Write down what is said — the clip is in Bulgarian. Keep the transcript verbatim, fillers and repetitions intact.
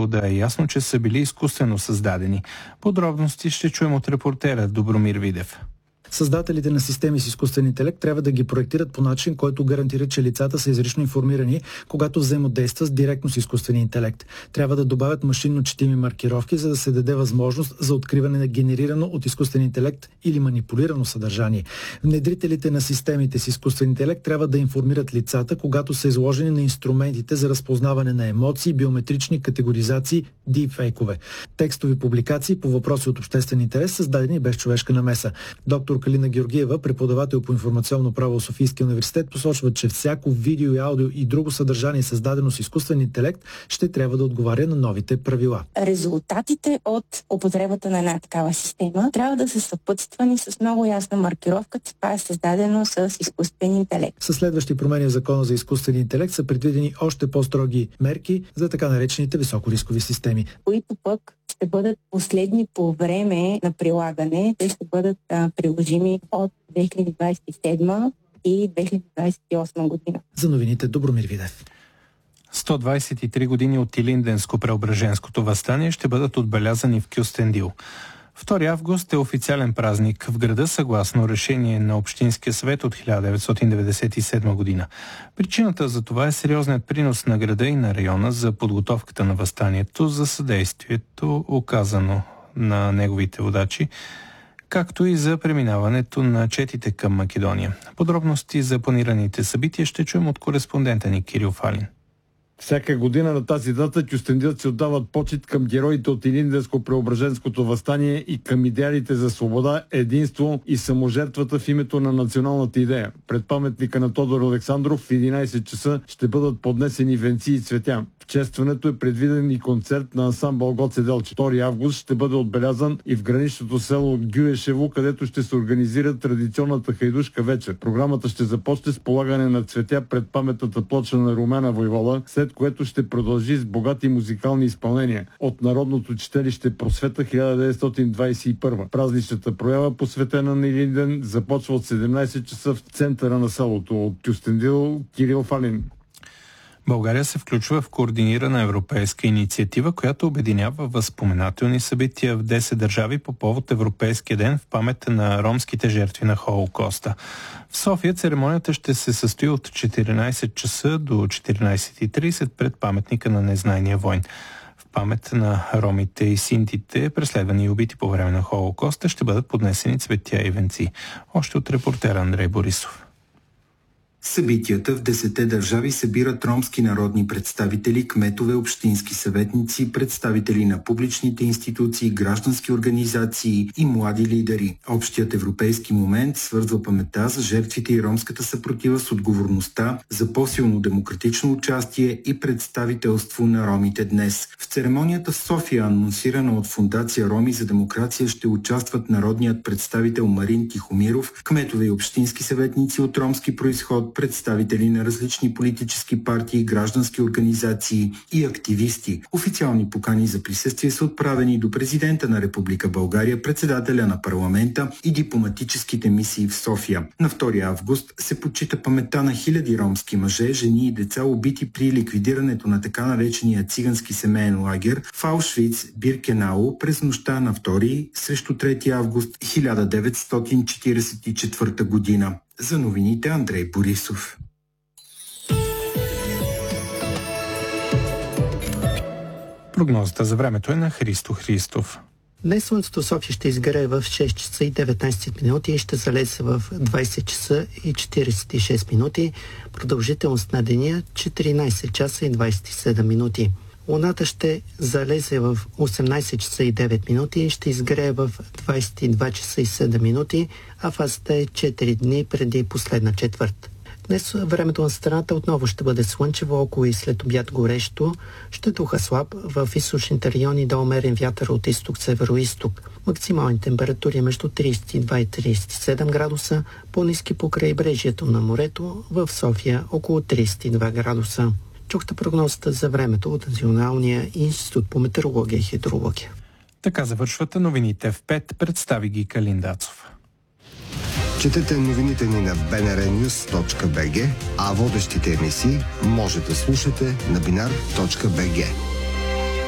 като да е ясно, че са били изкуствено създадени. Подробности ще чуем от репортера Добромир Видев. Създателите на системи с изкуствен интелект трябва да ги проектират по начин, който гарантира, че лицата са изрично информирани, когато взаимодействат директно с изкуствения интелект. Трябва да добавят машинно четими маркировки, за да се даде възможност за откриване на генерирано от изкуствен интелект или манипулирано съдържание. Внедрителите на системите с изкуствен интелект трябва да информират лицата, когато са изложени на инструментите за разпознаване на емоции, биометрични категоризации, дипфейкове. Текстови публикации по въпроси от обществен интерес, създадени без човешка намеса. Доктор Калина Георгиева, преподавател по информационно право в Софийския университет, посочва, че всяко видео и аудио и друго съдържание, създадено с изкуствен интелект, ще трябва да отговаря на новите правила. Резултатите от употребата на една такава система трябва да са съпътствани с много ясна маркировка, че това е създадено с изкуствен интелект. Със следващи промени в Закона за изкуствен интелект са предвидени още по-строги мерки за така наречените високорискови системи, които пък ще бъдат последни по време на прилагане. Те ще бъдат а, приложими от две хиляди двадесет и седма и две хиляди двадесет и осма година. За новините Добромир Видев. сто двадесет и три години от Илинденско-Преображенското въстание ще бъдат отбелязани в Кюстендил. втори август е официален празник в града съгласно решение на Общинския съвет от хиляда деветстотин деветдесет и седма година. Причината за това е сериозният принос на града и на района за подготовката на въстанието, за съдействието оказано на неговите водачи, както и за преминаването на четите към Македония. Подробности за планираните събития ще чуем от кореспондента ни Кирил Фалин. Всяка година на тази дата кюстендилци отдават почит към героите от Илинденско-Преображенското въстание и към идеалите за свобода, единство и саможертвата в името на националната идея. Пред паметника на Тодор Александров в единадесет часа ще бъдат поднесени венци и цветя. В честването е предвиден и концерт на ансамбъл Гоце Делчев. втори август ще бъде отбелязан и в граничното село Гюешево, където ще се организира традиционната хайдушка вечер. Програмата ще започне с полагане на цветя пред паметната плоча на Румяна войвода, след което ще продължи с богати музикални изпълнения от Народното читалище Просвета хиляда деветстотин двадесет и първа. Празничната проява, посветена на Илинден, започва от седемнадесет часа в центъра на селото. От Кюстендил, Кирил Фалин. България се включва в координирана европейска инициатива, която обединява възпоменателни събития в десет държави по повод Европейския ден в памет на ромските жертви на Холокоста. В София церемонията ще се състои от четиринадесет часа до четиринадесет и тридесет пред паметника на незнайния войн. В памет на ромите и синтите, преследвани и убити по време на Холокоста, ще бъдат поднесени цветя и венци. Още от репортера Андрей Борисов. Събитията в десетте държави събират ромски народни представители, кметове, общински съветници, представители на публичните институции, граждански организации и млади лидери. Общият европейски момент свързва паметта за жертвите и ромската съпротива с отговорността за по-силно демократично участие и представителство на ромите днес. В церемонията в София, анонсирана от Фондация Роми за демокрация, ще участват народният представител Марин Тихомиров, кметове и общински съветници от ромски произход, представители на различни политически партии, граждански организации и активисти. Официални покани за присъствие са отправени до президента на Република България, председателя на парламента и дипломатическите мисии в София. На втори август се почита паметта на хиляди ромски мъже, жени и деца, убити при ликвидирането на така наречения цигански семейен лагер в Аушвиц, Биркенау през нощта на втори срещу трети август хиляда деветстотин четиридесет и четвърта година. За новините Андрей Борисов. Прогнозата за времето е на Христо Христов. Днес слънцето в София ще изгрее в шест часа и деветнадесет минути и ще залезе в двадесет часа и четиридесет и шест минути. Продължителност на деня четиринадесет часа и двадесет и седем минути. Луната ще залезе в осемнадесет часа и девет минути и ще изгрее в двадесет и два часа и седем минути, а фазата е четири дни преди последна четвърт. Днес времето на страната отново ще бъде слънчево, около и след обяд горещо. Ще духа слаб, в източните райони да умерен вятър от изток-северо-исток. Максимални температури между тридесет и два и тридесет и седем градуса, по-ниски по крайбрежието на морето, в София около тридесет и два градуса. Чухте прогнозата за времето от Националния институт по метеорология и хидрология. Така завършват новините в пет. Представи ги Калин Дацов. Четете новините ни на би ен ар нюз точка би джи, а водещите емисии може да слушате на бинар точка би джи.